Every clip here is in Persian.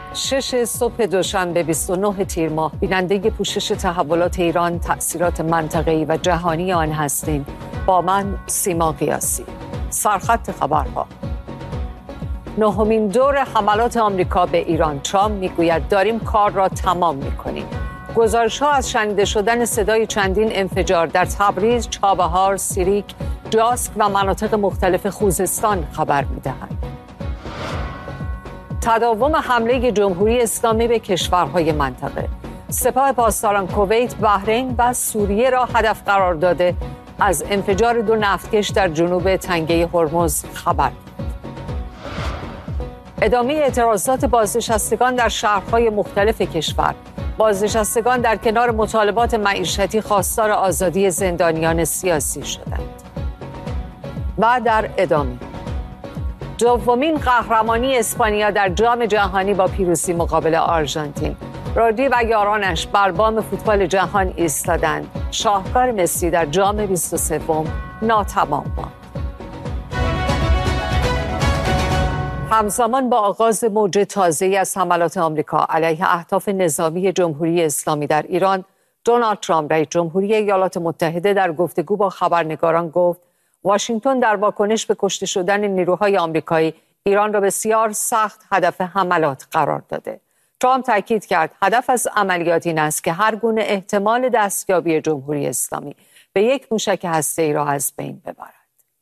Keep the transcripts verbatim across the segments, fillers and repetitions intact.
شش صبح دوشنبه بیست و نه تیر ماه بیننده پوشش تحولات ایران، تأثیرات منطقه‌ای و جهانی آن هستیم. با من سیما قیاسی. سرخط خبرها. نهمین دور حملات آمریکا به ایران. ترامپ میگوید داریم کار را تمام میکنیم. گزارش‌ها از شنیده شدن صدای چندین انفجار در تبریز، چابهار، سیریک، جاسک و مناطق مختلف خوزستان خبر میدهند. تداوم حمله جمهوری اسلامی به کشورهای منطقه. سپاه پاسداران کویت، بحرین و سوریه را هدف قرار داده از انفجار دو نفتکش در جنوب تنگه هرمز خبر. ادامه اعتراضات بازنشستگان در شهرهای مختلف کشور. بازنشستگان در کنار مطالبات معیشتی خواستار آزادی زندانیان سیاسی شدند. و در ادامه دومین قهرمانی اسپانیا در جام جهانی با پیروزی مقابل آرژانتین. رودری و یارانش بر بام فوتبال جهان ایستادند. شاهکار مسی در جام بیست و سوم ناتمام ماند. همزمان با آغاز موج تازه‌ای از حملات آمریکا علیه اهداف نظامی جمهوری اسلامی در ایران، دونالد ترامپ رئیس جمهوری ایالات متحده در گفتگو با خبرنگاران گفت واشنگتن در واکنش به کشته شدن نیروهای آمریکایی ایران را بسیار سخت هدف حملات قرار داده. ترامپ تاکید کرد هدف از عملیات این است که هر گونه احتمال دستیابی جمهوری اسلامی به یک موشک هسته‌ای را از بین ببرد.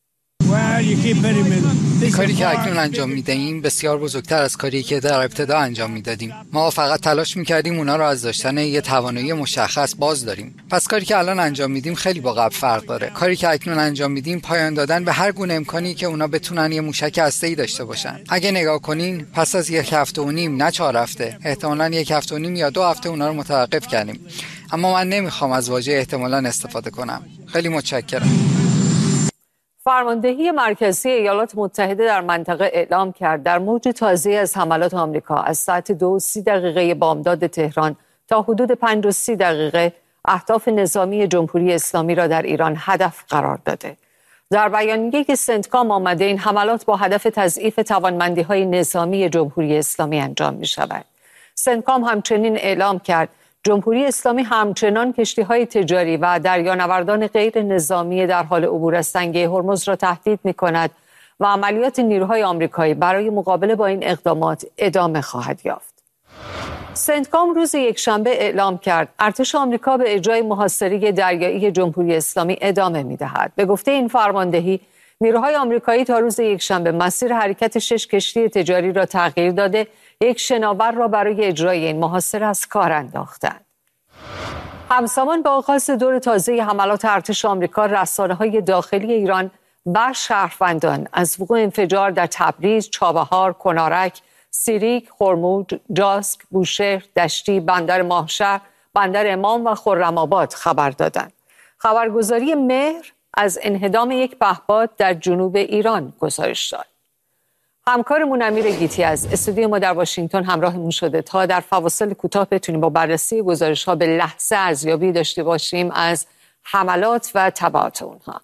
کاری که اکنون انجام میدهیم بسیار بزرگتر از کاری که در ابتدا انجام میدادیم. ما فقط تلاش میکردیم اونا را از داشتن یه توانایی مشخص باز داریم. پس کاری که الان انجام میدیم خیلی با قبل فرق داره. کاری که اکنون انجام میدیم پایان دادن به هر گونه امکانی که اونا بتونن یه موشک هسته‌ای داشته باشن. اگه نگاه کنین پس از یک هفته و نیم، نه چهار هفته، احتمالاً یک هفته و نیم یا دو هفته اونا رو متوقف کردیم. اما من نمیخوام از واژه احتمالاً استفاده کنم. خیلی متشکرم. فرماندهی مرکزی ایالات متحده در منطقه اعلام کرد در موج تازه‌ای از حملات آمریکا از ساعت دو و سی دقیقه بامداد تهران تا حدود پنج و سی دقیقه اهداف نظامی جمهوری اسلامی را در ایران هدف قرار داده. در بیانیه‌ای که سنتکام آمده این حملات با هدف تضعیف توانمندی‌های نظامی جمهوری اسلامی انجام می‌شود. سنتکام همچنین اعلام کرد جمهوری اسلامی همچنان کشتی‌های تجاری و دریانوردان غیر نظامی در حال عبور از تنگه هرمز را تهدید می‌کند و عملیات نیروهای آمریکایی برای مقابله با این اقدامات ادامه خواهد یافت. سنتکام روز یکشنبه اعلام کرد ارتش آمریکا به اجرای محاصره دریایی جمهوری اسلامی ادامه می‌دهد. به گفته این فرماندهی نیروهای آمریکایی تا روز یکشنبه مسیر حرکت شش کشتی تجاری را تغییر داده، یک شناور را برای اجرای این محاصره از کار انداختند. همزمان با آغاز دور تازه حملات ارتش آمریکا، رسانه‌های داخلی ایران و شهروندان از وقوع انفجار در تبریز، چابهار، کنارک، سیریک، خرموج، جاسک، بوشهر، دشتی، بندر ماهشهر، بندر امام و خرم‌آباد خبر دادند. خبرگزاری مهر از انهدام یک پهپاد در جنوب ایران گزارش داد. همکارمون امیر گیتی از استودیو ما در واشنگتن همراهمون شده تا در فواصل کوتاه بتونیم با بررسی گزارش‌ها به لحظه ارزیابی داشته باشیم از حملات و تبعات اونها.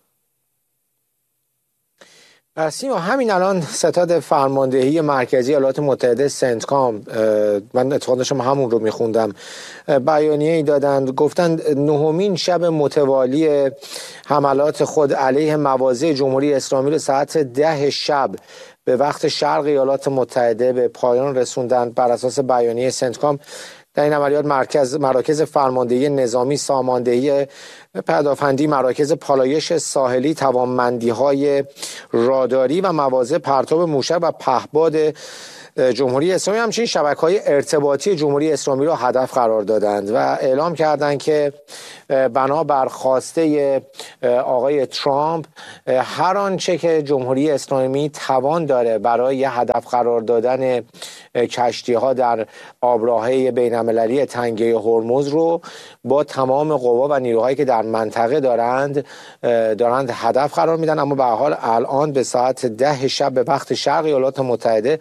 سیما، همین الان ستاد فرماندهی مرکزی ایالات متحده سنتکام، من اتفاقا داشتم همون رو میخوندم، بیانیه ای دادند، گفتند نهمین شب متوالی حملات خود علیه مواضع جمهوری اسلامی رو ساعت ده شب به وقت شرق ایالات متحده به پایان رسوندند. بر اساس بیانیه سنتکام در این عملیات مرکز مراکز فرماندهی نظامی، ساماندهی پدافندی، مراکز پالایش ساحلی، توانمندی‌های راداری و مواضع پرتاب موشک و پهپاد جمهوری اسلامی، همچنین شبکه‌های ارتباطی جمهوری اسلامی را هدف قرار دادند و اعلام کردند که بنابر خواسته آقای ترامپ هر آنچه که جمهوری اسلامی توان داره برای هدف قرار دادن کشتی‌ها در آبراهه بین‌المللی تنگه هرمز رو با تمام قوا و نیروهایی که در منطقه دارند دارند هدف قرار میدن. اما به هر حال الان به ساعت ده شب به وقت شرق ایالات متحده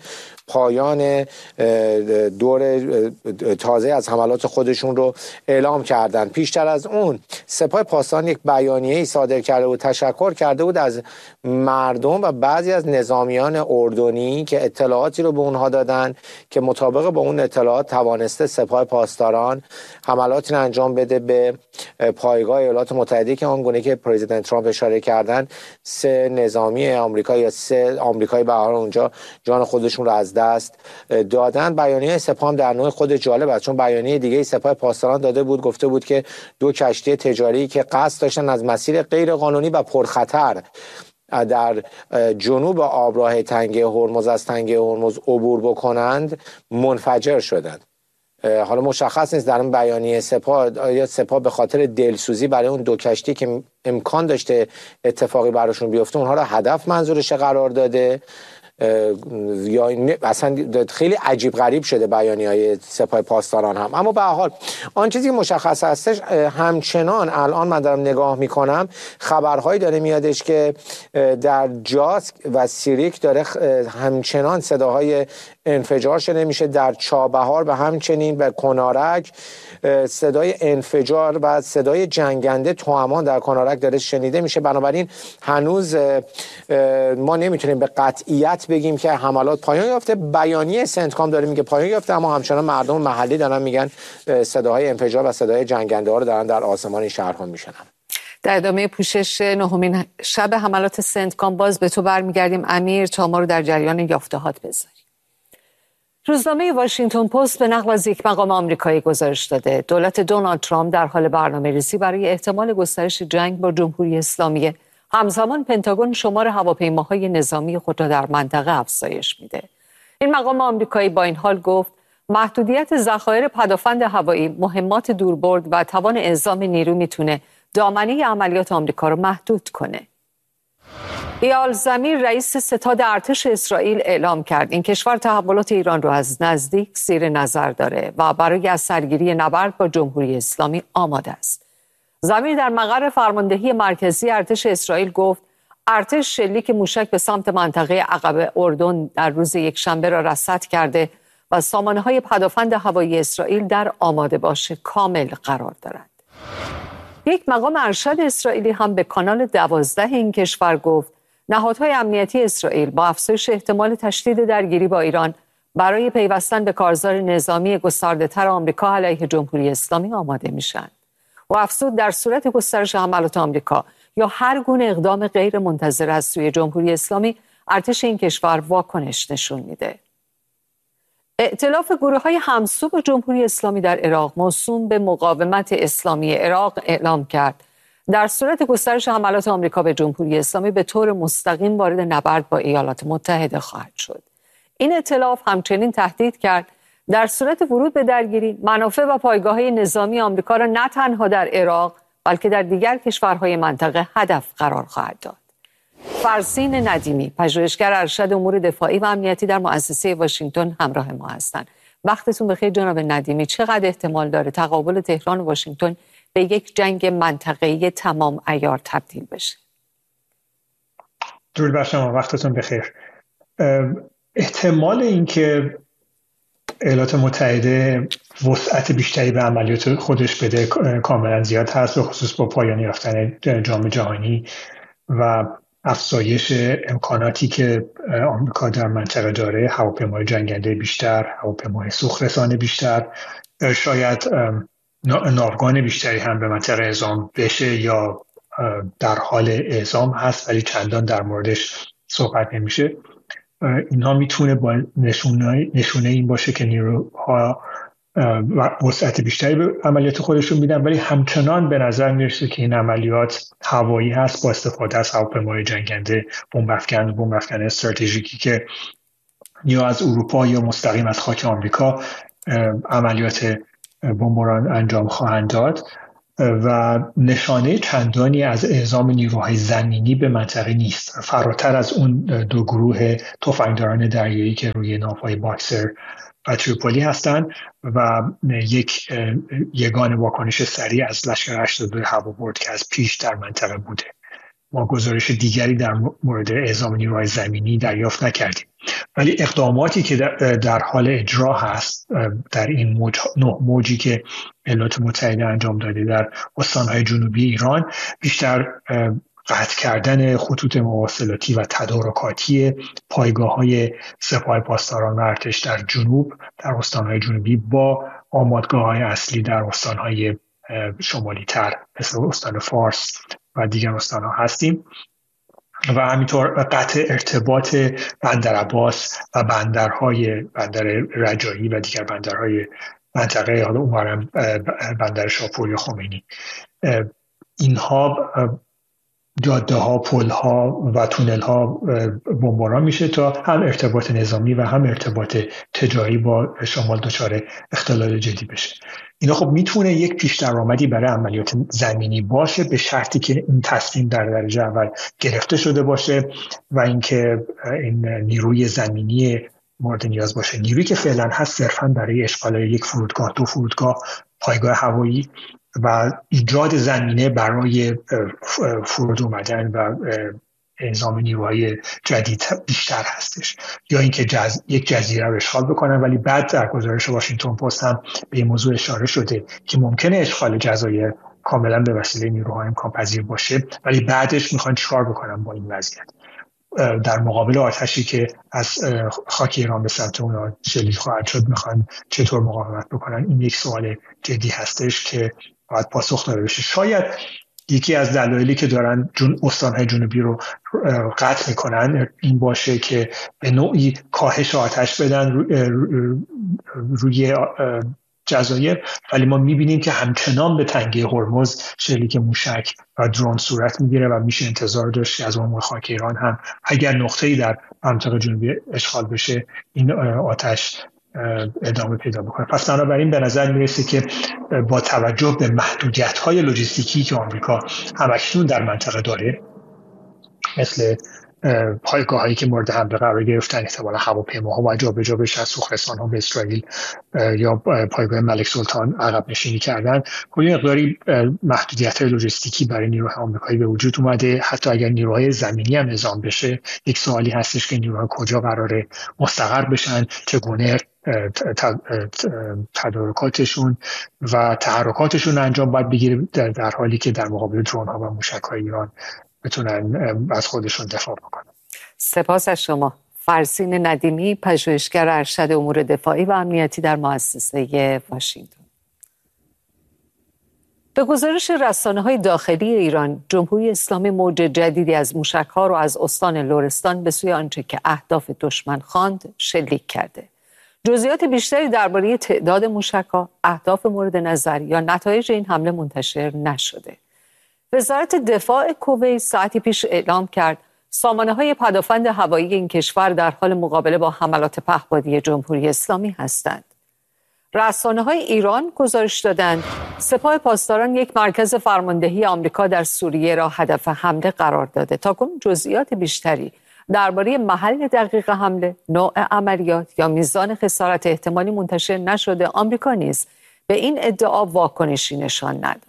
پایان دور تازه از حملات خودشون رو اعلام کردن. پیشتر از اون سپاه پاسداران یک بیانیه‌ای صادر کرده و تشکر کرده بود از مردم و بعضی از نظامیان اردنی که اطلاعاتی رو به اونها دادن که مطابق با اون اطلاعات توانسته سپاه پاسداران حملاتی انجام بده به پایگاه ایالات متحده که آنگونه که پرزیدنت ترامپ اشاره کردن سه نظامی آمریکایی یا سه آمریکایی به هر حال اونجا جان خودشون رو از دست دادن. بیانیه سپاه هم در نوع خود جالب است، چون بیانیه دیگه سپاه پاسداران داده بود، گفته بود که دو کشتی تجاری که قصد داشتن از مسیر غیر قانونی و پرخطر در جنوب آبراه تنگه هرمز از تنگه هرمز عبور بکنند منفجر شدند. حالا مشخص نیست در این بیانیه سپاه یا سپاه به خاطر دلسوزی برای اون دو کشتی که امکان داشته اتفاقی براشون بیفته اونها را هدف منظورش قرار داده یا اصلا خیلی عجیب غریب شده بیانیه‌های سپاه پاسداران هم. اما به هر حال آن چیزی که مشخص هستش همچنان الان من دارم نگاه میکنم خبرهایی داره میادش که در جاسک و سیریک داره همچنان صداهای انفجار شده میشه، در چابهار و همچنین به کنارک صدای انفجار و صدای جنگنده توأمان در کنارک داره شنیده میشه. بنابراین هنوز ما نمیتونیم به قطعیت بگیم که حملات پایان یافته. بیانیه سنتکام داره میگه پایان یافته، اما همچنان مردم محلی دارن میگن صداهای انفجار و صدای جنگنده ها رو دارن در آسمان این شهرها میشنن. در ادامه پوشش نهمین شب حملات سنتکام باز به تو برمیگردیم امیر تا ما رو در جریان یافته‌هات بذاری. روزنامه واشنگتن پست به نقل از یک مقام آمریکایی گزارش داده دولت دونالد ترامپ در حال برنامه‌ریزی برای احتمال گسترش جنگ با جمهوری اسلامی. همزمان پنتاگون شمار هواپیماهای نظامی خود را در منطقه افزایش میده. این مقام آمریکایی با این حال گفت محدودیت ذخایر پدافند هوایی، مهمات دوربرد و توان اعزام نیرو میتونه دامنه عملیات آمریکا رو محدود کنه. ایال زمیر رئیس ستاد ارتش اسرائیل اعلام کرد این کشور تحولات ایران رو از نزدیک زیر نظر داره و برای از سرگیری نبرد با جمهوری اسلامی آماده است. زمیر در مقر فرماندهی مرکزی ارتش اسرائیل گفت ارتش شلیک موشک به سمت منطقه عقبه اردن در روز یکشنبه را رصد کرده و سامانه‌های پدافند هوایی اسرائیل در آماده باش کامل قرار دارند. یک مقام ارشد اسرائیلی هم به کانال دوازده این کشور گفت نهادهای امنیتی اسرائیل با افزایش احتمال تشدید درگیری با ایران برای پیوستن به کارزار نظامی گسترده‌تر آمریکا علیه جمهوری اسلامی آماده میشن. و افزود در صورت گسترش حملات آمریکا یا هر گونه اقدام غیر منتظره از سوی جمهوری اسلامی ارتش این کشور واکنش نشون میده. ائتلاف گروه‌های همسو با جمهوری اسلامی در عراق موسوم به مقاومت اسلامی عراق اعلام کرد در صورت گسترش حملات آمریکا به جمهوری اسلامی به طور مستقیم وارد نبرد با ایالات متحده خواهد شد. این ائتلاف همچنین تهدید کرد در صورت ورود به درگیری منافع و پایگاه‌های نظامی آمریکا را نه تنها در عراق بلکه در دیگر کشورهای منطقه هدف قرار خواهد داد. فرزین ندیمی پژوهشگر ارشد امور دفاعی و امنیتی در مؤسسه واشنگتن همراه ما هستند. وقتتون بخیر جناب ندیمی. چقدر احتمال داره تقابل تهران و واشنگتن به یک جنگ منطقه‌ای تمام عیار تبدیل بشه؟ درود بر شما، وقتتون بخیر. احتمال اینکه ایالات متحده وسعت بیشتری به عملیات خودش بده کاملا زیاد هست، به خصوص با پایان یافتن جام جهانی و افزایش امکاناتی که آمریکا در منطقه داره، هواپیمای جنگنده بیشتر، هواپیمای سوخت‌رسان بیشتر، شاید ناوگان بیشتری هم به منطقه اعزام بشه یا در حال اعزام هست ولی چندان در موردش صحبت نمیشه. اینا میتونه با نشونه, نشونه این باشه که نیروها وسعت بیشتری به عملیات خودشون میدن، ولی همچنان به نظر میرسه که این عملیات هوایی هست با استفاده از هواپیمای جنگنده بمب افکن و بمب افکن استراتژیکی که یا از اروپا یا مستقیم از خاک آمریکا عملیات بمباران انجام خواهند داد و نشانه چندانی از اعزام نیروهای زمینی به منطقه نیست، فراتر از اون دو گروه تفنگداران دریایی که روی ناوهای باکسر و تریپولی هستند و یک یگان واکنش سریع از لشکر هشتاد و دو هوابرد که از پیش در منطقه بوده. ما گزارش دیگری در مورد اعزام نیروهای زمینی دریافت نکردیم. ولی اقداماتی که در, در حال اجرا هست در این موج، نه موجی که ایالات متحده انجام داده در استانهای جنوبی ایران، بیشتر قطع کردن خطوط مواصلاتی و تدارکاتی پایگاه‌های سپاه پاسداران و ارتش در جنوب، در استانهای جنوبی، با آمادگاه‌های اصلی در استانهای شمالی تر مثل استان فارس و دیگر استانها هستیم و همینطور قطع ارتباط بندر عباس و بندرهای بندر رجایی و دیگر بندرهای منطقه، حالا اونورم بندر شاپور یا خمینی. اینها جاده ها، پل ها و تونل ها بمباران میشه تا هم ارتباط نظامی و هم ارتباط تجاری با شمال دچار اختلال جدی بشه. اینا خب میتونه یک پیش درآمدی برای عملیات زمینی باشه، به شرطی که این تصمیم در درجه اول گرفته شده باشه و اینکه این نیروی زمینی مورد نیاز باشه. نیرویی که فعلا هست صرفاً برای اشغال یک فرودگاه، دو فرودگاه، پایگاه هوایی و ایجاد زمینه برای فرود اومدن و اعزام نیروهای جدید بیشتر هستش، یا اینکه جز... یک جزیره رو اشغال بکنن. ولی بعد در گزارش واشنگتن پست هم به این موضوع اشاره شده که ممکنه اشغال جزایر کاملا به وسیله نیروهای امکان پذیر باشه، ولی بعدش میخوان چیکار بکنن با این وضعیت در مقابل آتشی که از خاک ایران به سمت اونا شلیک خواهد شد، میخوان چطور مقاومت بکنن؟ این یک سوال جدی هستش که باید پاسخ داده بشه. شاید یکی از دلایلی که دارن جون استانهای جنوبی رو قطع میکنن این باشه که به نوعی کاهش آتش بدن روی جزایر، ولی ما میبینیم که همچنان به تنگه هرمز شلیک موشک و درون صورت میگیره و میشه انتظار داشت از عمق خاک ایران هم اگر نقطه‌ای در منطقه جنوبی اشغال بشه این آتش ادامه پیدا بکنه. پس بنابراین به نظر میرسه که با توجه به محدودیت‌های لوجستیکی که آمریکا همکنون در منطقه داره، مثل پایگاه‌هایی که مورد حمله قرار گرفتن، احتمالاً هواپیماها و جابجا بشه از سوخرسان‌ها به اسرائیل یا پایگاه ملک سلطان عقب نشینی کردن، کلی مقداری محدودیت‌های لوجستیکی برای نیروهای آمریکایی به وجود اومده. حتی اگر نیروهای زمینی هم نظام بشه، یک سوالی هستش که نیروها کجا قراره مستقر بشن، چگونه تدارکاتشون و تحرکاتشون انجام باید بگیره در, در حالی که در مقابل درون‌ها و موشک‌های ایران بتونن از خودشون دفاع بکنن. سپاس از شما. فرزین ندیمی، پژوهشگر ارشد امور دفاعی و امنیتی در مؤسسه واشنگتن. به گزارش رسانه‌های داخلی ایران، جمهوری اسلامی موج جدیدی از موشک‌ها را از استان لرستان به سوی آنچه که اهداف دشمن خواند شلیک کرده. جزئیات بیشتری درباره تعداد موشک‌ها، اهداف مورد نظر یا نتایج این حمله منتشر نشده. وزارت دفاع کویت ساعتی پیش اعلام کرد سامانه‌های پدافند هوایی این کشور در حال مقابله با حملات پهپادی جمهوری اسلامی هستند. رسانه‌های ایران گزارش دادند سپاه پاسداران یک مرکز فرماندهی آمریکا در سوریه را هدف حمله قرار داده. تاکنون جزئیات بیشتری درباره محل دقیق حمله، نوع عملیات یا میزان خسارت احتمالی منتشر نشده. آمریکا نیز به این ادعا واکنشی نشان نداده.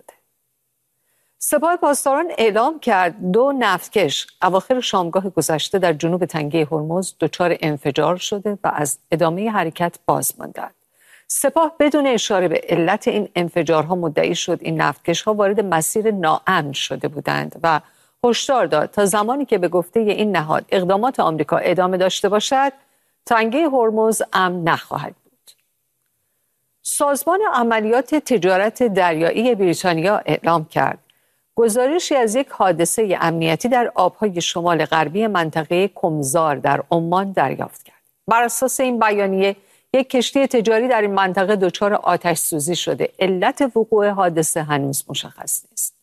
سپاه پاسداران اعلام کرد دو نفتکش اواخر شامگاه گذشته در جنوب تنگه هرمز دچار انفجار شده و از ادامه حرکت باز ماندند. سپاه بدون اشاره به علت این انفجارها مدعی شد این نفتکش‌ها وارد مسیر ناامن شده بودند و هشدار داد تا زمانی که به گفته این نهاد اقدامات آمریکا ادامه داشته باشد، تنگه هرمز امن نخواهد بود. سازمان عملیات تجارت دریایی بریتانیا اعلام کرد گزارشی از یک حادثه امنیتی در آبهای شمال غربی منطقه کمزار در عمان دریافت کرد. بر اساس این بیانیه یک کشتی تجاری در این منطقه دچار آتش سوزی شده. علت وقوع حادثه هنوز مشخص نیست.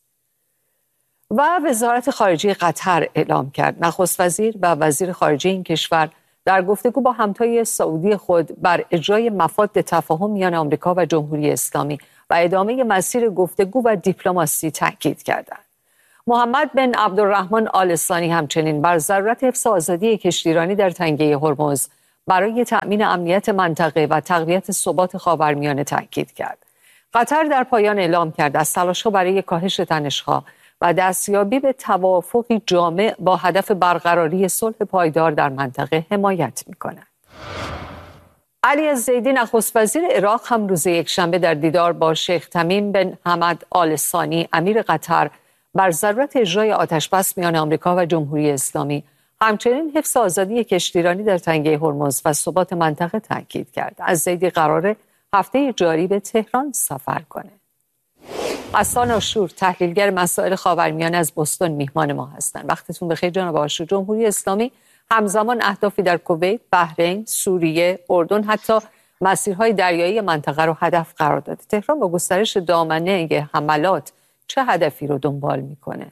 و وزارت خارجه قطر اعلام کرد نخست وزیر و وزیر خارجه این کشور در گفتگو با همتای سعودی خود بر اجرای مفاد تفاهم میان آمریکا و جمهوری اسلامی و ادامه مسیر گفتگو و دیپلماسی تاکید کردند. محمد بن عبدالرحمن آل ثانی همچنین بر ضرورت حفظ آزادی کشتیرانی در تنگه هرمز برای تأمین امنیت منطقه و تقویت ثبات خاورمیانه تاکید کرد. قطر در پایان اعلام کرد از تلاش‌ها برای کاهش تنش‌ها و دستیابی به توافقی جامع با هدف برقراری صلح پایدار در منطقه حمایت می‌کند. علی الزیدی نخست وزیر عراق هم روز یکشنبه در دیدار با شیخ تمیم بن حمد آل ثانی امیر قطر بر ضرورت اجرای آتشبس میان آمریکا و جمهوری اسلامی، همچنین حفظ آزادی کشتیرانی در تنگه هرمز و ثبات منطقه تاکید کرد. الزیدی قراره هفته جاری به تهران سفر کنه. حسان آشور، تحلیلگر مسائل خاورمیانه از بوستون میهمان ما هستند. وقتتون بخیر جناب آشور. جمهوری اسلامی همزمان اهدافی در کویت، بحرین، سوریه، اردن، حتی مسیرهای دریایی منطقه رو هدف قرار داده. تهران با گسترش دامنه حملات چه هدفی رو دنبال میکنه؟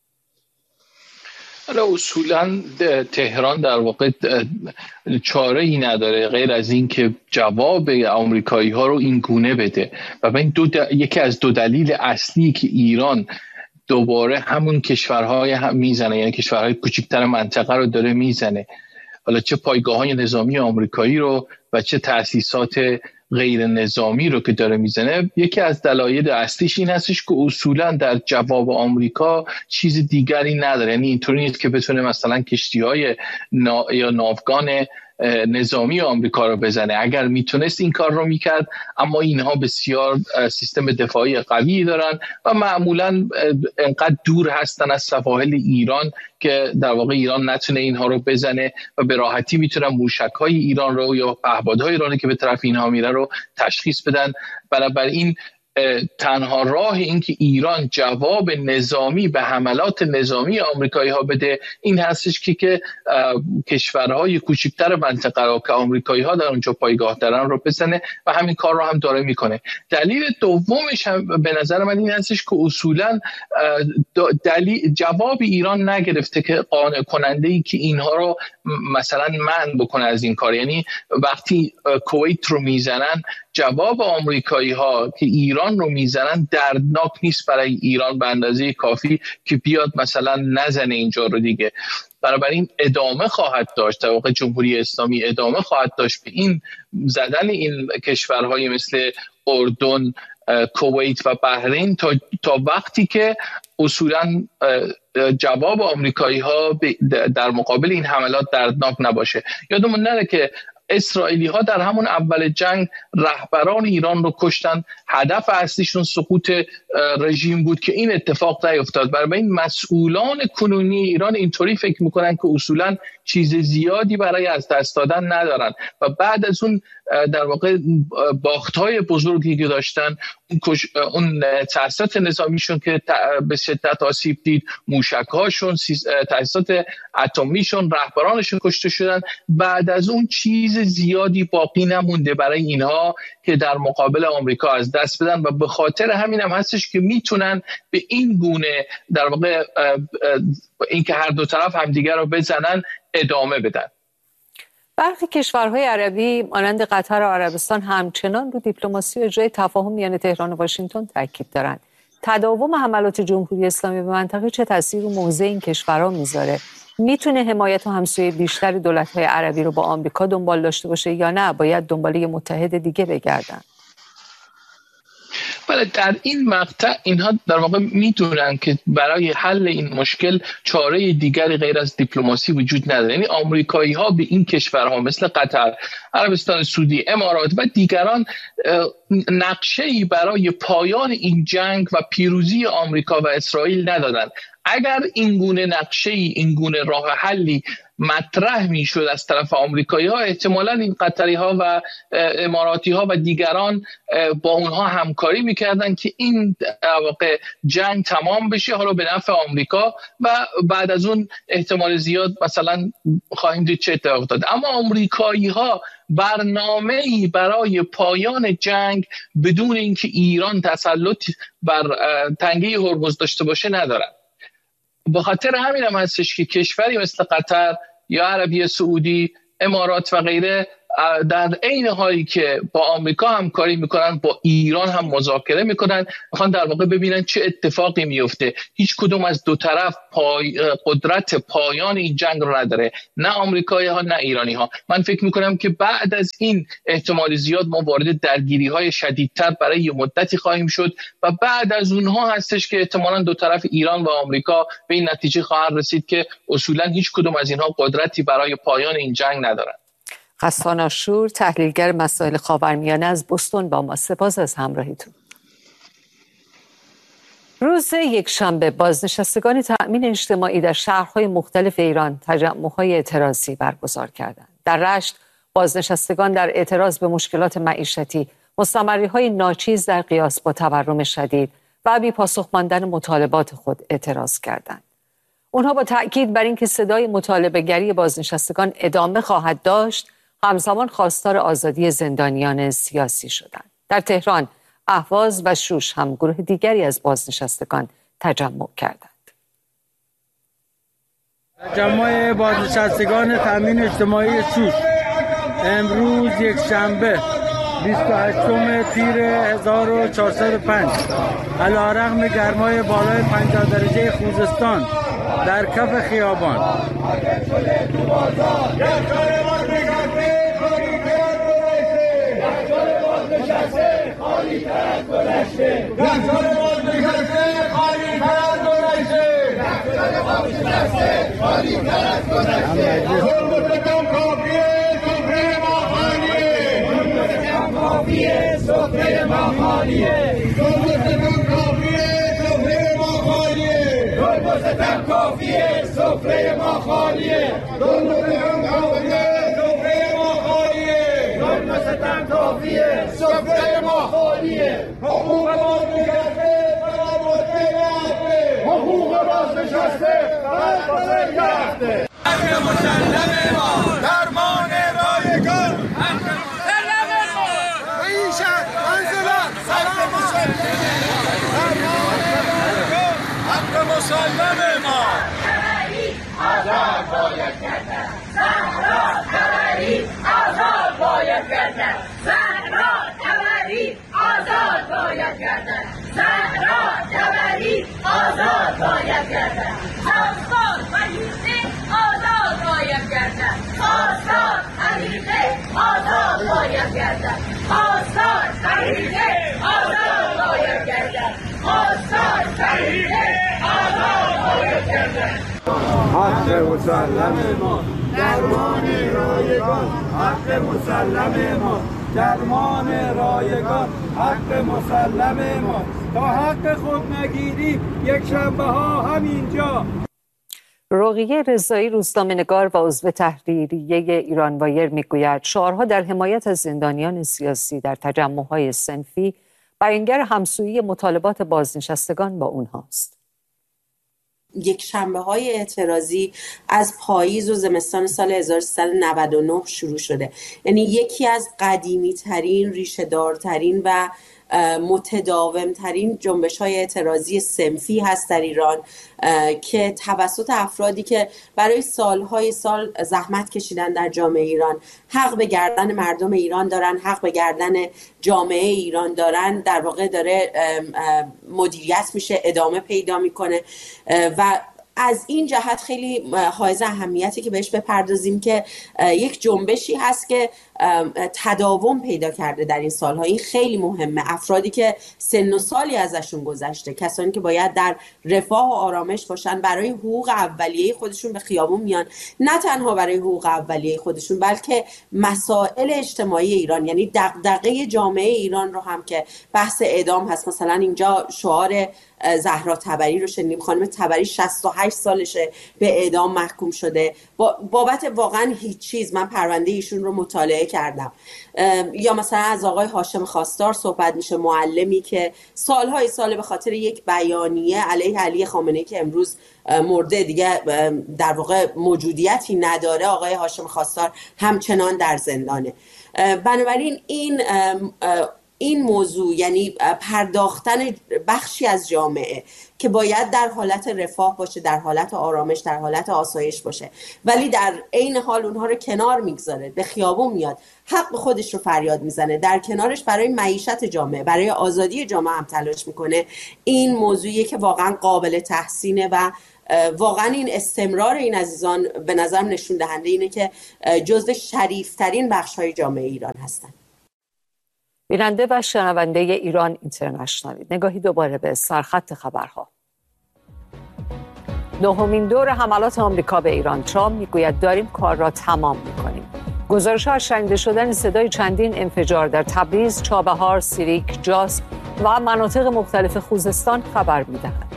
حالا اصولا تهران در واقع چاره ای نداره غیر از این که جواب آمریکایی ها رو این گونه بده و این دو د... یکی از دو دلیل اصلی که ایران دوباره همون کشورهای هم میزنه، یعنی کشورهای کوچکتر منطقه رو داره میزنه، حالا چه پایگاه‌های نظامی آمریکایی رو و چه تأسیسات غیر نظامی رو که داره میزنه، یکی از دلایل اصلیش این هستش که اصولا در جواب آمریکا چیز دیگری نداره. یعنی اینطوری نیست که بتونه مثلا کشتی‌های نا... یا ناوگان نظامی آمریکا رو بزنه. اگر میتونست این کار رو میکرد، اما اینها بسیار سیستم دفاعی قوی دارن و معمولا انقدر دور هستن از سواحل ایران که در واقع ایران نتونه اینها رو بزنه و به راحتی میتونن موشک‌های ایران رو یا پهپادهای ایرانی که به طرف اینها میره رو تشخیص بدن. بنابراین تنها راه این که ایران جواب نظامی به حملات نظامی آمریکایی ها بده این هستش که که کشورهای کوچکتر منطقه را که آمریکایی ها در اونجا پایگاه دارن رو بزنه و همین کار رو هم داره میکنه. دلیل دومش هم به نظر من این هستش که اصولا دلیل جواب ایران نگرفته که قانع کننده ای که اینها رو مثلا منع بکنه از این کار. یعنی وقتی کویت رو میزنن، جواب آمریکایی ها که ایران رو میزنن دردناک نیست برای ایران به اندازه کافی که بیاد مثلا نزنه اینجا رو دیگه. بنابراین ادامه خواهد داشت، در واقع جمهوری اسلامی ادامه خواهد داشت به این زدن این کشورهای مثل اردن، کویت و بحرین تا, تا وقتی که اصولا جواب آمریکایی ها در مقابل این حملات دردناک نباشه. یادمون نره که اسرائیلی ها در همون اول جنگ رهبران ایران رو کشتن، هدف اصلیشون سقوط رژیم بود که این اتفاق نیفتاد. برای این مسئولان کنونی ایران اینطوری فکر میکنن که اصولا چیز زیادی برای از دست دادن ندارن و بعد از اون در واقع باخت‌های بزرگی که داشتن، اون تأسیسات نظامیشون که به شدت آسیب دید، موشک‌هاشون، تأسیسات اتمیشون، رهبرانشون کشته شدن، بعد از اون چیز زیادی باقی نمونده برای اینها که در مقابل آمریکا از دست بدن و به خاطر همین هم هستش که میتونن به این گونه در واقع اینکه هر دو طرف همدیگر رو بزنن ادامه بدن. برخی کشورهای عربی مانند قطر و عربستان همچنان رو دیپلماسی و اجرای تفاهم میان تهران و واشنگتن تاکید دارند. تداوم حملات جمهوری اسلامی به منطقه چه تأثیری رو موضع این کشورها میذاره؟ میتونه حمایت و همسایه بیشتر دولت‌های عربی رو با آمریکا دنبال داشته باشه یا نه باید دنبال یه متحد دیگه بگردن؟ بله، در این مقطع اینها در واقع میدونن که برای حل این مشکل چاره دیگری غیر از دیپلماسی وجود نداره. یعنی آمریکایی ها به این کشورها مثل قطر، عربستان سعودی، امارات و دیگران نقشه‌ای برای پایان این جنگ و پیروزی آمریکا و اسرائیل ندادن. اگر این گونه نقشه‌ای، این گونه راه حلی مطرح میشد از طرف آمریکایی ها، احتمالاً این قطری ها و اماراتی ها و دیگران با اونها همکاری میکردن که این واقع جنگ تمام بشه، حالا به نفع آمریکا، و بعد از اون احتمال زیاد مثلا خواهیم دید چه اتفاق افتاد. اما آمریکایی ها برنامه‌ای برای پایان جنگ بدون اینکه ایران تسلط بر تنگه هرمز داشته باشه ندارن. به خاطر همین هم هستش که کشوری مثل قطر یا عربی سعودی، امارات و غیره در عین حالی که با آمریکا همکاری میکنن، با ایران هم مذاکره میکنن، میخوان در واقع ببینن چه اتفاقی میفته. هیچ کدوم از دو طرف پای قدرت پایان این جنگ رو نداره، نه آمریکایی ها نه ایرانی ها. من فکر میکنم که بعد از این احتمال زیاد ما وارد درگیری های شدیدتر برای یه مدتی خواهیم شد و بعد از اونها هستش که احتمالاً دو طرف ایران و آمریکا به این نتیجه خواهند رسید که اصولاً هیچ کدوم از اینها قدرتی برای پایان این جنگ ندارن. حسان آشور، تحلیلگر مسائل خاورمیانه از بوستون با ما. سپاس از همراهیتون. روز یکشنبه بازنشستگان تأمین اجتماعی در شهرهای مختلف ایران تجمع‌های اعتراضی برگزار کردند. در رشت بازنشستگان در اعتراض به مشکلات معیشتی، مستمری‌های ناچیز در قیاس با تورم شدید و بی پاسخ ماندن مطالبات خود اعتراض کردند. اونها با تأکید بر اینکه صدای مطالبه‌گری بازنشستگان ادامه خواهد داشت، همزمان خواستار آزادی زندانیان سیاسی شدند. در تهران، اهواز و شوش هم گروه دیگری از بازنشستگان تجمع کردند. تجمع بازنشستگان تامین اجتماعی شوش امروز یک شنبه بیست و هشتم تیر هزار و چهارصد و پنج علیرغم گرمای بالای پنجاه درجه خوزستان در کف خیابان حق مسلم ما درمان رایگان، حق مسلم ما درمان رایگان، حق مسلم ما تا حق خود نگیری یک شنبه ها همینجا. رقیه رضایی، روزنامه‌نگار و عضو تحریریه ایران وایر میگوید شعارها در حمایت از زندانیان سیاسی در تجمع‌های صنفی بیانگر همسویی مطالبات بازنشستگان با اونهاست. یک شنبه های اعتراضی از پاییز و زمستان سال هزار و سیصد و نود و نه شروع شده، یعنی یکی از قدیمی ترین، ریشه دارترین و متداوم ترین جنبش های اعتراضی صنفی هست در ایران که توسط افرادی که برای سالهای سال زحمت کشیدن در جامعه ایران، حق به گردن مردم ایران دارن، حق به گردن جامعه ایران دارن، در واقع داره مدیریت میشه، ادامه پیدا میکنه و از این جهت خیلی حائز اهمیتی که بهش بپردازیم که یک جنبشی هست که تداوم پیدا کرده در این سالها. این خیلی مهمه. افرادی که سن و سالی ازشون گذشته، کسانی که باید در رفاه و آرامش باشن، برای حقوق اولیه خودشون به خیابون میان، نه تنها برای حقوق اولیه خودشون بلکه مسائل اجتماعی ایران، یعنی دغدغه جامعه ایران رو هم که بحث اعدام هست. مثلا اینجا شعار زهرا تبری رو شنیدیم، خانم تبری شصت و هشت سالشه به اعدام محکوم شده بابت واقعا هیچ چیز. من پرونده ایشون رو مطالعه کردم. یا مثلا از آقای هاشم خواستار صحبت میشه، معلمی که سالهای سال به خاطر یک بیانیه علیه علی خامنه‌ای که امروز مرده دیگه در واقع موجودیتی نداره، آقای هاشم خواستار همچنان در زندانه. بنابراین این این موضوع، یعنی پرداختن بخشی از جامعه که باید در حالت رفاه باشه، در حالت آرامش، در حالت آسایش باشه، ولی در عین حال اونها رو کنار میگذاره، به خیابون میاد، حق خودش رو فریاد میزنه، در کنارش برای معیشت جامعه، برای آزادی جامعه هم تلاش میکنه، این موضوعیه که واقعا قابل تحسینه و واقعا این استمرار این عزیزان به نظرم نشون دهنده اینه که جزو شریفترین بخش‌های جامعه ایران هستن. بیننده و شنونده ایران اینترنشنال، نگاهی دوباره به سرخط خبرها. نهمین دور حملات آمریکا به ایران. ترامپ میگوید داریم کار را تمام میکنیم. گزارش از شنیده شدن صدای چندین انفجار در تبریز، چابهار، سیریک، جاسک و مناطق مختلف خوزستان خبر میدهد.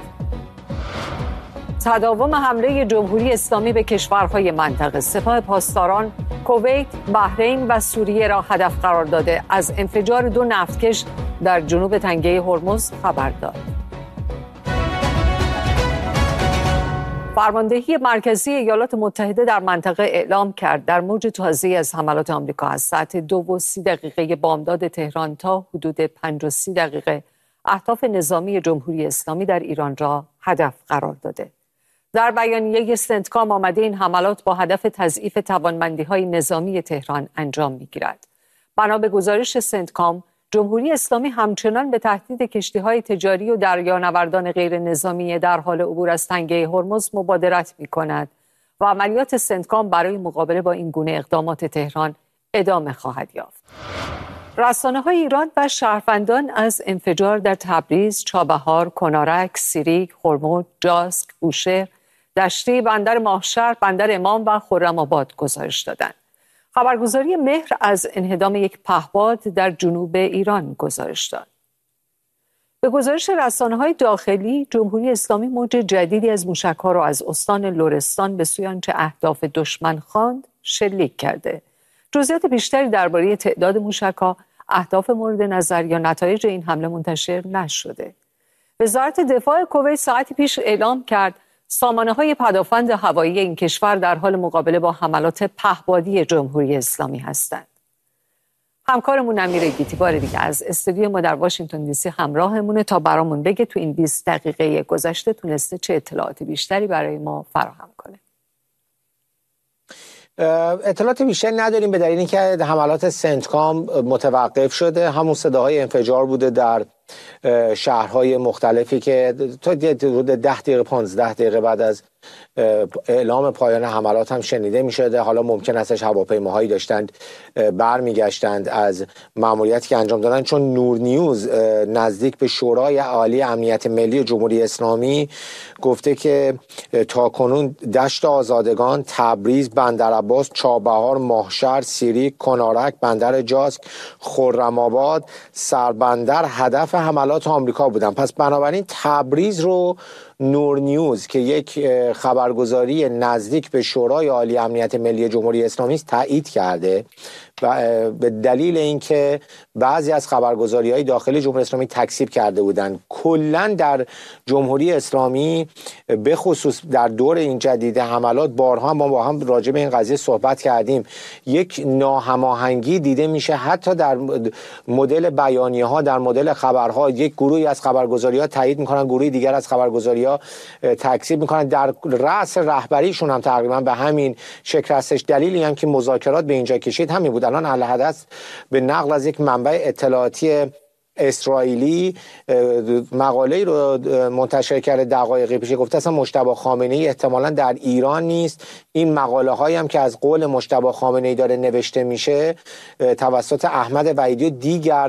تداوم حمله جمهوری اسلامی به کشورهای منطقه. سپاه پاسداران کویت، بحرین و سوریه را هدف قرار داده از انفجار دو نفتکش در جنوب تنگه هرمز خبر داد. فرماندهی مرکزی ایالات متحده در منطقه اعلام کرد در موج تازه‌ای از حملات آمریکا از ساعت دو و سی دقیقه بامداد تهران تا حدود پنج و سی دقیقه اهداف نظامی جمهوری اسلامی در ایران را هدف قرار داده. در بیانیه سنتکام آمده این حملات با هدف تضعیف توانمندی‌های نظامی تهران انجام می‌گیرد. بنا به گزارش سنتکام، جمهوری اسلامی همچنان به تهدید کشتی‌های تجاری و دریانوردان غیر نظامی در حال عبور از تنگه هرمز مبادرت می‌کند و عملیات سنتکام برای مقابله با این گونه اقدامات تهران ادامه خواهد یافت. رسانه‌های ایران و شهروندان از انفجار در تبریز، چابهار، کنارک، سیریک، هرمز، جاسک، بوشهر، دشتی، بندر ماهشهر، بندر امام و خرم‌آباد گزارش دادند. خبرگزاری مهر از انهدام یک پهپاد در جنوب ایران گزارش داد. به گزارش رسانه‌های داخلی، جمهوری اسلامی موج جدیدی از موشک‌ها را از استان لرستان به سوی آنچه اهداف دشمن خواند شلیک کرده. جزئیات بیشتری درباره تعداد موشک‌ها، اهداف مورد نظر یا نتایج این حمله منتشر نشده. وزارت دفاع کویت ساعتی پیش اعلام کرد سامانه‌های پدافند هوایی این کشور در حال مقابله با حملات پهپادی جمهوری اسلامی هستند. همکارمون امیر گیتی بار دیگه از استودیو ما در واشنگتن دی سی همراهمونه تا برامون بگه تو این بیست دقیقه گذشته تونسته چه اطلاعات بیشتری برای ما فراهم کنه. اطلاعات بیشتری نداریم به دلیل اینکه حملات سنتکام متوقف شده. همون صداهای انفجار بوده در شهرهای مختلفی که تا حدود ده دقیقه پانزده دقیقه بعد از اعلام پایان حملات هم شنیده می شده. حالا ممکن استش هواپیماهایی داشتند برمیگشتند از ماموریتی که انجام دادن، چون نور نیوز نزدیک به شورای عالی امنیت ملی جمهوری اسلامی گفته که تاکنون دشت آزادگان، تبریز، بندرعباس، چابهار، ماهشهر، سیریک، کنارک، بندر جاسک، خرم‌آباد، سربندر هدف حملات آمریکا بودن. پس بنابراین تبریز رو نور نیوز که یک خبرگزاری نزدیک به شورای عالی امنیت ملی جمهوری اسلامی است تایید کرده و به دلیل اینکه بعضی از خبرگزاری‌های داخلی جمهوری اسلامی تکذیب کرده بودند. کلاً در جمهوری اسلامی به خصوص در دور این جدید حملات بارها ما با هم راجع به این قضیه صحبت کردیم، یک ناهماهنگی دیده میشه حتی در مدل بیانیه‌ها، در مدل خبرها. یک گروهی از خبرگزاری‌ها تایید میکنن، گروهی دیگر از خبرگزاری‌ها تکذیب میکنن. در رأس رهبریشون هم تقریبا به همین شکل هستش. دلیلی هم که مذاکرات به اینجا کشید همین بود. الان الحدث به نقل از یک منبع اطلاعاتی اسرائیلی مقاله‌ای رو منتشر کرده دقایقی پیش، گفته اصلا مجتبی خامنه‌ای احتمالاً در ایران نیست. این مقاله هایی هم که از قول مجتبی خامنه‌ای داره نوشته میشه توسط احمد وحیدی و دیگر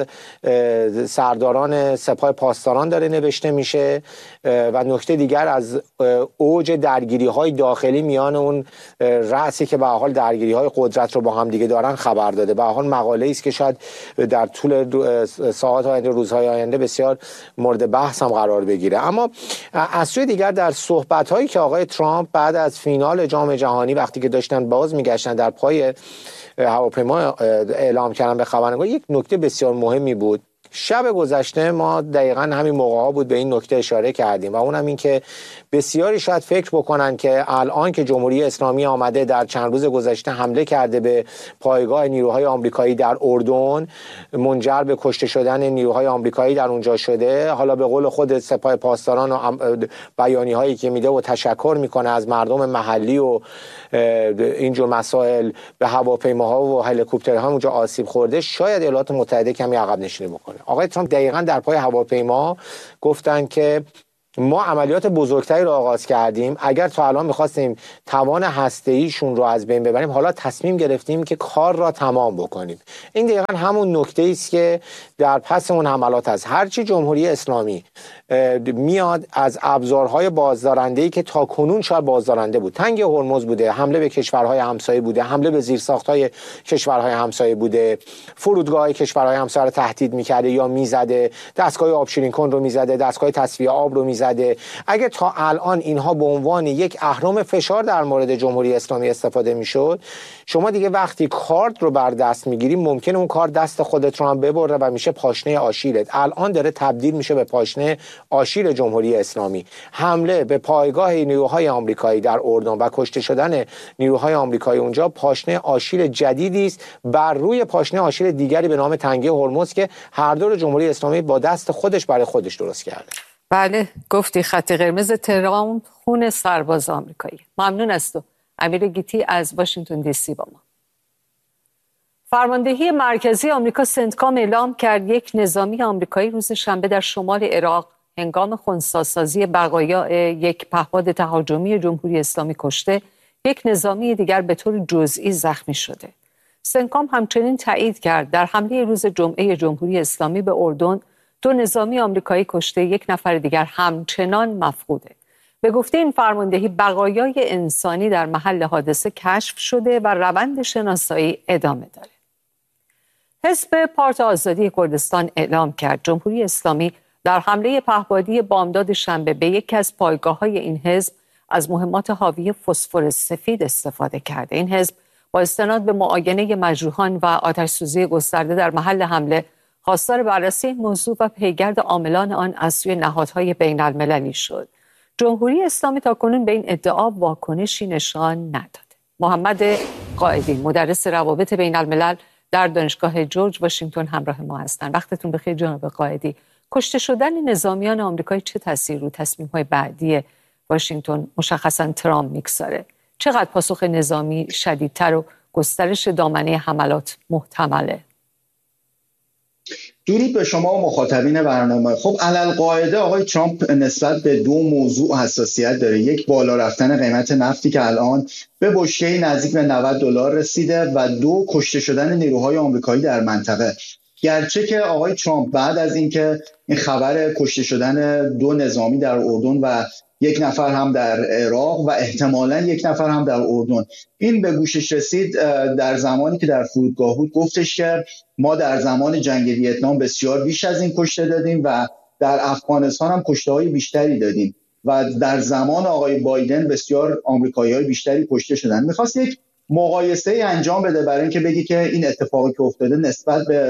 سرداران سپاه پاسداران داره نوشته میشه. و نکته دیگر از اوج درگیری‌های داخلی میان اون رأسی که به حال درگیری‌های قدرت رو با هم دیگه دارن خبر داده. به حال مقاله‌ای است که شاید در طول ساعات آینده، روزهای آینده بسیار مورد بحث هم قرار بگیره. اما از سوی دیگر در صحبت‌هایی که آقای ترامپ بعد از فینال جام جهانی وقتی که داشتن باز میگشتن در پای هواپیما اعلام کردن به خبرنگار، یک نکته بسیار مهمی بود شب گذشته ما دقیقاً همین موقع ها بود به این نکته اشاره کردیم و اونم این که بسیاری شاید فکر بکنن که الان که جمهوری اسلامی آمده در چند روز گذشته حمله کرده به پایگاه نیروهای آمریکایی در اردن، منجر به کشته شدن نیروهای آمریکایی در اونجا شده، حالا به قول خود سپاه پاسداران و بیانیه هایی که میده و تشکر میکنه از مردم محلی و اینجور مسائل به هواپیماها و هلیکوپترها اونجا آسیب خورده، شاید ایالات متحده کمی عقب نشینی بکنه. آقای ترامپ دقیقاً در پای هواپیما گفتن که ما عملیات بزرگتری رو آغاز کردیم، اگر تا الان می‌خواستیم توان هسته‌ایشون رو از بین ببریم، حالا تصمیم گرفتیم که کار را تمام بکنیم. این دقیقاً همون نکته‌ای است که در پس اون حملات هست. هرچی جمهوری اسلامی میاد از ابزارهای بازدارنده‌ای که تا کنون شاید بازدارنده بود، تنگ هرمز بوده، حمله به کشورهای همسایه بوده، حمله به زیرساخت‌های کشورهای همسایه بوده، فرودگاه‌های کشورهای همسایه رو تهدید می‌کرده یا می‌زده، دستگاه آبشیرین کن رو می‌زده، دستگاه تصفیه آب رو می‌زده. اگه تا الان اینها به عنوان یک اهرم فشار در مورد جمهوری اسلامی استفاده میشد، شما دیگه وقتی کارت رو بر دست میگیری ممکنه اون کار دست خودت رو هم ببره و میشه پاشنه آشیلت. الان داره تبدیل میشه به پاشنه آشیل جمهوری اسلامی. حمله به پایگاه نیروهای آمریکایی در اردن و کشته شدن نیروهای آمریکایی اونجا پاشنه آشیل جدیدی است بر روی پاشنه آشیل دیگری به نام تنگه هرمز که هر دو جمهوری اسلامی با دست خودش برای خودش درست کرده. بله، گفتی خط قرمز تهران خون سرباز آمریکایی. ممنون از تو امیر گیتی از واشنگتن دی سی با ما. فرماندهی مرکزی آمریکا سنتکام اعلام کرد یک نظامی آمریکایی روز شنبه در شمال عراق هنگام خنثی‌سازی بقایا یک پهپاد تهاجمی جمهوری اسلامی کشته، یک نظامی دیگر به طور جزئی زخمی شده. سنتکام همچنین تایید کرد در حمله روز جمعه جمهوری اسلامی به اردن دو نظامی آمریکایی کشته، یک نفر دیگر همچنان مفقوده. به گفته این فرماندهی بقایای انسانی در محل حادثه کشف شده و روند شناسایی ادامه داره. حزب پارت آزادی کردستان اعلام کرد جمهوری اسلامی در حمله پهپادی بامداد شنبه به یکی از پایگاه‌های این حزب از مهمات حاوی فسفر سفید استفاده کرده. این حزب با استناد به معاینه مجروحان و آتش‌سوزی گسترده در محل حمله خواستار بررسی این موضوع و پیگرد عاملان آن از سوی نهادهای بین المللی شد. جمهوری اسلامی تاکنون به این ادعا واکنشی نشان نداده. محمد قائدی مدرس روابط بین الملل در دانشگاه جورج واشنگتن همراه ما هستند. وقتتون بخیر جناب قائدی. کشته شدن نظامیان آمریکایی چه تاثیر رو تصمیم‌های بعدی واشنگتن مشخصاً ترامپ میگذاره؟ چقدر پاسخ نظامی شدیدتر و گسترش دامنه حملات محتمله؟ درود به شما و مخاطبین برنامه. خب علالقاعده آقای ترامپ نسبت به دو موضوع حساسیت داره. یک، بالا رفتن قیمت نفتی که الان به بشکه نزدیک به نود دلار رسیده و دو، کشته شدن نیروهای آمریکایی در منطقه. گرچه که آقای ترامپ بعد از اینکه این خبر کشته شدن دو نظامی در اردن و یک نفر هم در عراق و احتمالاً یک نفر هم در اردن این به گوشش رسید، در زمانی که در فرودگاه بود گفتش که ما در زمان جنگ ویتنام بسیار بیش از این کشته دادیم و در افغانستان هم کشته‌های بیشتری دادیم و در زمان آقای بایدن بسیار آمریکایی‌های بیشتری کشته شدن. می‌خواست یک مقایسه انجام بده برای اینکه بگی که این اتفاقی که افتاده نسبت به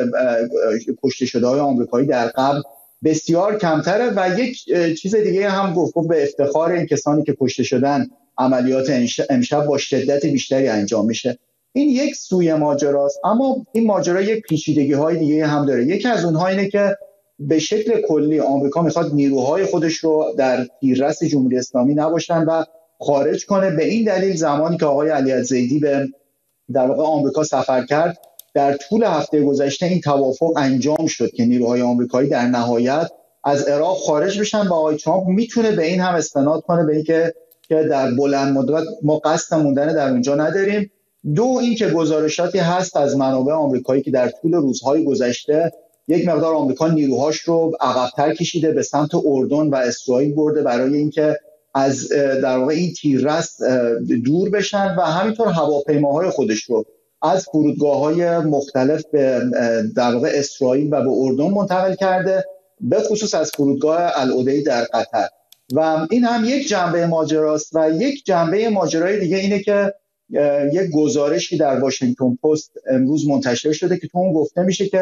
کشته شده‌های آمریکایی در قبل بسیار کمتره و یک چیز دیگه هم گفت به افتخار این کسانی که کشته شدن عملیات امشب با شدت بیشتری انجام میشه. این یک سوی ماجراست، اما این ماجرا یک پیچیدگی‌های دیگه هم داره. یکی از اونها اینه که به شکل کلی آمریکا میخواد نیروهای خودش رو در تیررس جمهوری اسلامی نباشن و خارج کنه. به این دلیل زمانی که آقای علی الزیدی به در واقع آمریکا سفر کرد، در طول هفته گذشته این توافق انجام شد که نیروهای آمریکایی در نهایت از عراق خارج بشن و آقای ترامپ میتونه به این هم استناد کنه، به اینکه که در بلند مدت ما قصد موندن در اونجا نداریم. دو، این که گزارشاتی هست از منابع آمریکایی که در طول روزهای گذشته یک مقدار آمریکا نیروهاش رو عقب‌تر کشیده به سمت اردن و اسرائیل برده برای اینکه از در واقع این تیررس دور بشن و همینطور هواپیماهای خودش رو از فرودگاه‌های مختلف به در واقع اسرائیل و به اردن منتقل کرده، به خصوص از فرودگاه العدی در قطر. و این هم یک جنبه ماجراست و یک جنبه ماجرای دیگه اینه که یک گزارشی در واشنگتن پست امروز منتشر شده که تو اون گفته میشه که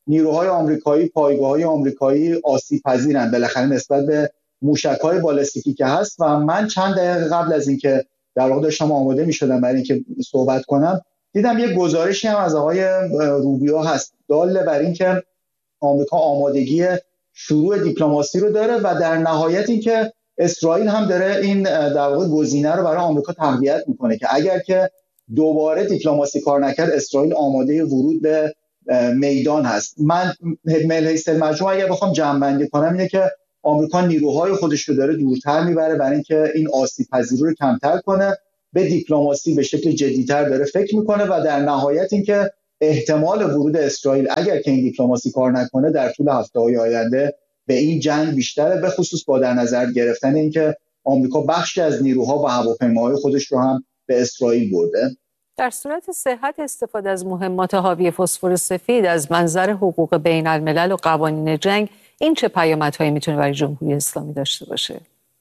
نیروهای آمریکایی، پایگاه‌های آمریکایی آسیب پذیرن بالاخره نسبت به موشک‌های بالستیکی که هست. و من چند دقیقه قبل از اینکه در واقع داشتم آماده می‌شدم برای اینکه صحبت کنم، دیدم یه گزارشی هم از آقای روبیو هست دال بر اینکه آمریکا آمادگی شروع دیپلماسی رو داره و در نهایت اینکه اسرائیل هم داره این در واقع گزینه رو برای آمریکا تقویت میکنه که اگر که دوباره دیپلماسی کار نکرد اسرائیل آماده ورود به میدان هست. من ملحیس المجموع اگر بخوام جمع‌بندی کنم اینه که آمریکا نیروهای خودش رو داره دورتر میبره برای اینکه این آسیب پذیری رو کمتر کنه، به دیپلماسی به شکل جدی‌تر داره فکر میکنه و در نهایت اینکه احتمال ورود اسرائیل اگر که این دیپلماسی کار نکنه در طول هفته‌های آینده به این جنگ بیشتره، به خصوص با در نظر گرفتن اینکه آمریکا بخشی از نیروها و هواپیماهای خودش رو هم به اسرائیل برده. در صورت صحت استفاده از مهمات حاوی فسفر سفید از منظر حقوق بین الملل و قوانین جنگ، این چه پیامدهایی میتونه برای جمهوری اسلامی داشته باشه؟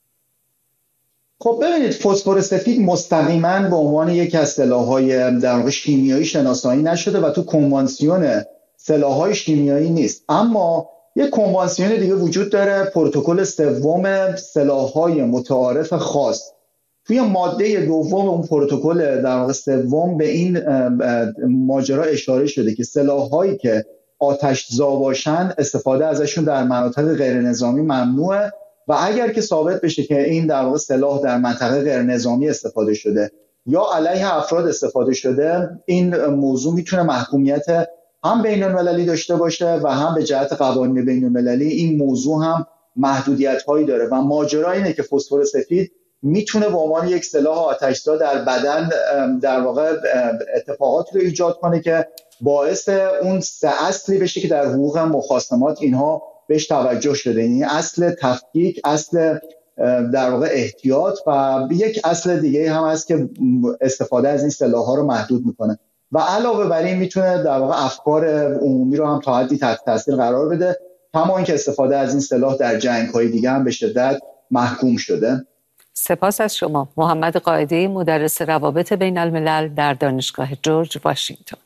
خب ببینید، فسفر سفید مستقیما به عنوان یک از سلاح‌های در واقع شیمیایی شناسایی نشده و تو کنوانسیون سلاح‌های شیمیایی نیست، اما یک کنوانسیون دیگه وجود داره، پروتکل سوم سلاح‌های متعارف خاص. توی ماده دوم اون پروتکل در واقع سوم به این ماجرا اشاره شده که سلاح‌هایی که آتش‌زا باشن استفاده ازشون در مناطق غیر نظامی ممنوعه و اگر که ثابت بشه که این در واقع سلاح در منطقه غیر نظامی استفاده شده یا علیه افراد استفاده شده، این موضوع میتونه محکومیت هم بین‌المللی داشته باشه و هم به جهت قوانین بین‌المللی این موضوع هم محدودیت‌هایی داره و ماجرا اینه که فسفر سفید میتونه به عنوان یک سلاح آتش‌زا در بدن در واقع اتفاقاتی رو ایجاد کنه که باعث اون سه اصلی بشه که در حقوق مخاصمات اینها بهش توجه شده، یعنی اصل تفکیک، اصل در واقع احتیاط و یک اصل دیگه هم هست که استفاده از این سلاح‌ها رو محدود میکنه و علاوه بر این میتونه در واقع افکار عمومی رو هم تا حدی تحت تاثیر قرار بده، کما اینکه استفاده از این سلاح در جنگ‌های دیگه هم به شدت محکوم شده. سپاس از شما محمد قائدی، مدرس روابط بین الملل در دانشگاه جورج واشنگتن.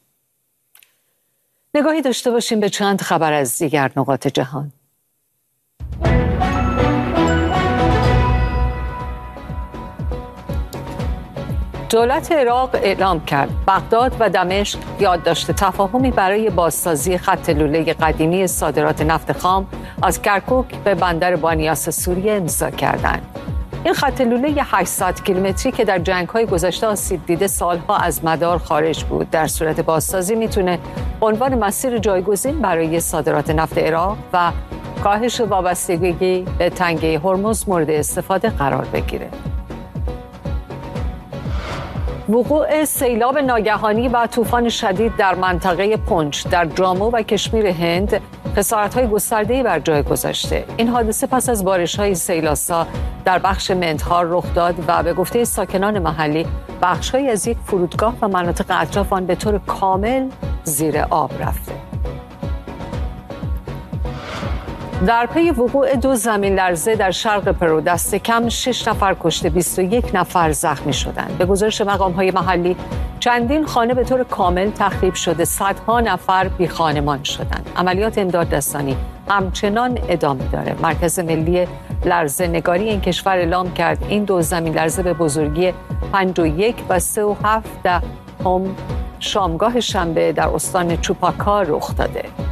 نگاهی داشته باشیم به چند خبر از دیگر نقاط جهان. دولت عراق اعلام کرد بغداد و دمشق یادداشت تفاهمی برای بازسازی خط لوله قدیمی صادرات نفت خام از کرکوک به بندر بانیاس سوریه امضا کردند. این خط لوله هشتصد کیلومتری که در جنگ‌های گذشته آسیب دیده سالها از مدار خارج بود، در صورت بازسازی میتونه عنوان مسیر جایگزین برای صادرات نفت عراق و کاهش وابستگی به تنگه هرمز مورد استفاده قرار بگیره. وقوع سیلاب ناگهانی و طوفان شدید در منطقه پونچ در جامو و کشمیر هند خسارت‌های گسترده‌ای بر جای گذاشته. این حادثه پس از بارش‌های سیلاسا در بخش مندهار رخ داد و به گفته ساکنان محلی بخش‌هایی از یک فرودگاه و مناطق اطراف آن به طور کامل زیر آب رفته. در پی وقوع دو زمین لرزه در شرق پرو دست کم شش نفر کشته بیست و یک نفر زخمی شدند. به گزارش مقام‌های محلی چندین خانه به طور کامل تخریب شده، صدها نفر بی خانمان شدند. عملیات امداد رسانی همچنان ادامه داره. مرکز ملی لرزه نگاری این کشور اعلام کرد این دو زمین لرزه به بزرگی پنج و یک و سه و هفت دهم شامگاه شنبه در استان چوپاکا رخ داده.